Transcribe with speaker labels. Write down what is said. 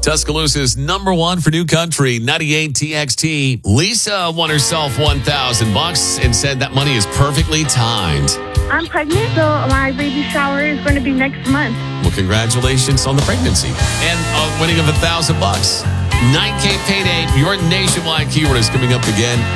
Speaker 1: Tuscaloosa's number one for New Country, 98 TXT. Lisa won herself $1,000 and said that money is perfectly timed.
Speaker 2: I'm pregnant, so my baby shower is going to be next month.
Speaker 1: Well, congratulations on the pregnancy and winning of $1,000. 9K payday. Your nationwide keyword is coming up again